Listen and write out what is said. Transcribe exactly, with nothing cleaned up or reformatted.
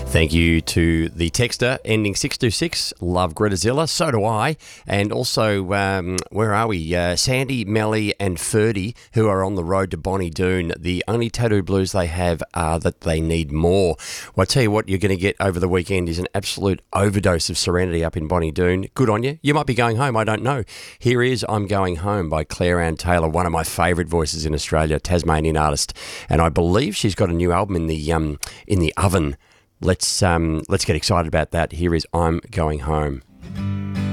Thank you to the texter ending six two six. Love Gretazilla. So do I. And also, um, where are we? Uh, Sandy, Melly and Ferdy, who are on the road to Bonnie Doon. The only tattoo blues they have are that they need more. Well, I tell you what you're going to get over the weekend is an absolute overdose of serenity up in Bonnie Doon. Good on you. You might be going home. I don't know. Here is I'm Going Home by Claire Ann Taylor, one of my favourite voices in Australia, Tasmanian artist. And I believe she's got a new album in the um in the oven. Let's um let's get excited about that. Here is I'm Going Home.